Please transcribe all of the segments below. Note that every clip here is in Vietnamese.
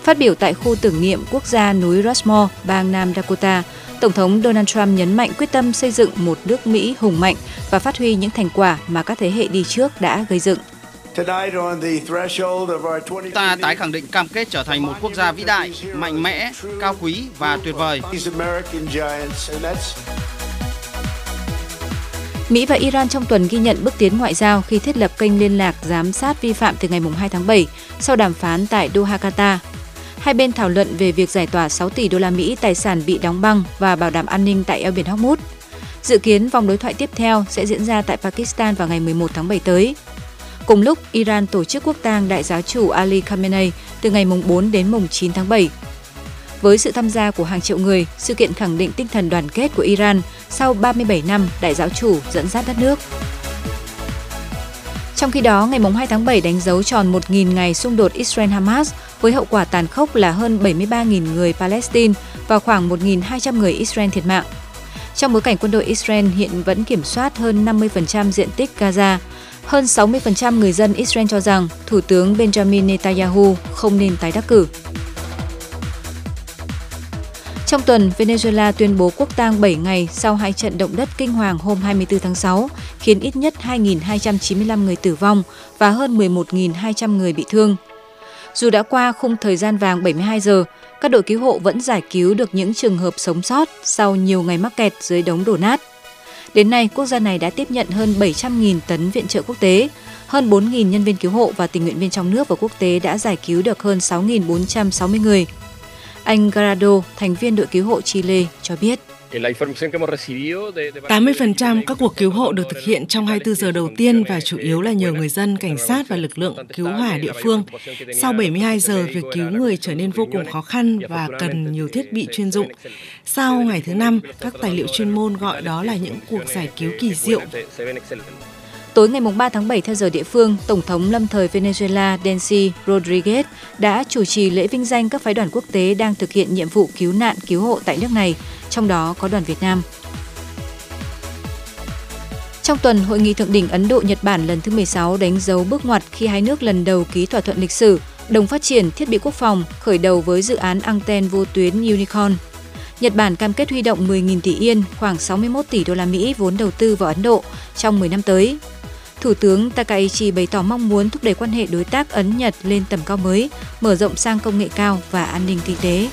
Phát biểu tại khu tưởng niệm quốc gia núi Rushmore, bang Nam Dakota, Tổng thống Donald Trump nhấn mạnh quyết tâm xây dựng một nước Mỹ hùng mạnh và phát huy những thành quả mà các thế hệ đi trước đã gây dựng. Ta tái khẳng định cam kết trở thành một quốc gia vĩ đại, mạnh mẽ, cao quý và tuyệt vời. Mỹ và Iran trong tuần ghi nhận bước tiến ngoại giao khi thiết lập kênh liên lạc giám sát vi phạm từ ngày 2 tháng 7 sau đàm phán tại Doha, Qatar. Hai bên thảo luận về việc giải tỏa 6 tỷ đô la Mỹ tài sản bị đóng băng và bảo đảm an ninh tại eo biển Hormuz. Dự kiến vòng đối thoại tiếp theo sẽ diễn ra tại Pakistan vào ngày 11 tháng 7 tới. Cùng lúc, Iran tổ chức quốc tang đại giáo chủ Ali Khamenei từ ngày 4 đến 9 tháng 7. Với sự tham gia của hàng triệu người, sự kiện khẳng định tinh thần đoàn kết của Iran sau 37 năm đại giáo chủ dẫn dắt đất nước. Trong khi đó, ngày 2 tháng 7 đánh dấu tròn 1.000 ngày xung đột Israel-Hamas với hậu quả tàn khốc là hơn 73.000 người Palestine và khoảng 1.200 người Israel thiệt mạng. Trong bối cảnh quân đội Israel hiện vẫn kiểm soát hơn 50% diện tích Gaza, hơn 60% người dân Israel cho rằng Thủ tướng Benjamin Netanyahu không nên tái đắc cử. Trong tuần, Venezuela tuyên bố quốc tang 7 ngày sau hai trận động đất kinh hoàng hôm 24 tháng 6, khiến ít nhất 2.295 người tử vong và hơn 11.200 người bị thương. Dù đã qua khung thời gian vàng 72 giờ, các đội cứu hộ vẫn giải cứu được những trường hợp sống sót sau nhiều ngày mắc kẹt dưới đống đổ nát. Đến nay, quốc gia này đã tiếp nhận hơn 700.000 tấn viện trợ quốc tế, hơn 4.000 nhân viên cứu hộ và tình nguyện viên trong nước và quốc tế đã giải cứu được hơn 6.460 người. Anh Garado, thành viên đội cứu hộ Chile, cho biết. 80% các cuộc cứu hộ được thực hiện trong 24 giờ đầu tiên và chủ yếu là nhờ người dân, cảnh sát và lực lượng cứu hỏa địa phương. Sau 72 giờ, việc cứu người trở nên vô cùng khó khăn và cần nhiều thiết bị chuyên dụng. Sau ngày thứ 5, các tài liệu chuyên môn gọi đó là những cuộc giải cứu kỳ diệu. Tối ngày 3 tháng 7 theo giờ địa phương, Tổng thống lâm thời Venezuela Delcy Rodriguez đã chủ trì lễ vinh danh các phái đoàn quốc tế đang thực hiện nhiệm vụ cứu nạn cứu hộ tại nước này, trong đó có đoàn Việt Nam. Trong tuần, Hội nghị thượng đỉnh Ấn Độ-Nhật Bản lần thứ 16 đánh dấu bước ngoặt khi hai nước lần đầu ký thỏa thuận lịch sử, đồng phát triển thiết bị quốc phòng, khởi đầu với dự án anten vô tuyến Unicorn. Nhật Bản cam kết huy động 10.000 tỷ yên, khoảng 61 tỷ đô la Mỹ vốn đầu tư vào Ấn Độ trong 10 năm tới. Thủ tướng Takaichi bày tỏ mong muốn thúc đẩy quan hệ đối tác Ấn-Nhật lên tầm cao mới, mở rộng sang công nghệ cao và an ninh kinh tế.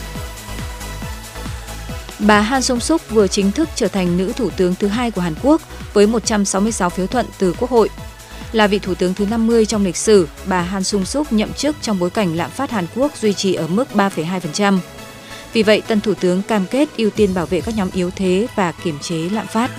Bà Han Song-suk vừa chính thức trở thành nữ thủ tướng thứ 2 của Hàn Quốc với 166 phiếu thuận từ Quốc hội. Là vị thủ tướng thứ 50 trong lịch sử, bà Han Song-suk nhậm chức trong bối cảnh lạm phát Hàn Quốc duy trì ở mức 3,2%. Vì vậy, tân thủ tướng cam kết ưu tiên bảo vệ các nhóm yếu thế và kiềm chế lạm phát.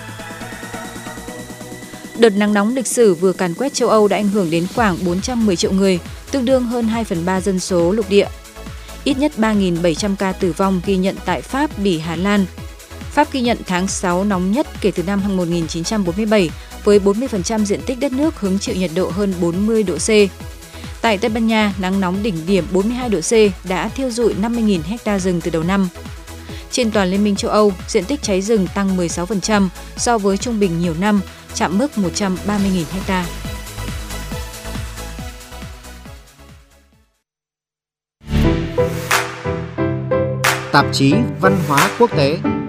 Đợt nắng nóng lịch sử vừa càn quét châu Âu đã ảnh hưởng đến khoảng 410 triệu người, tương đương hơn 2/3 dân số lục địa. Ít nhất 3.700 ca tử vong ghi nhận tại Pháp, Bỉ, Hà Lan. Pháp ghi nhận tháng 6 nóng nhất kể từ năm 1947, với 40% diện tích đất nước hứng chịu nhiệt độ hơn 40 độ C. Tại Tây Ban Nha, nắng nóng đỉnh điểm 42 độ C đã thiêu rụi 50.000 ha rừng từ đầu năm. Trên toàn Liên minh châu Âu, diện tích cháy rừng tăng 16% so với trung bình nhiều năm, chạm mức 130.000 ha. Tạp chí Văn hóa Quốc tế.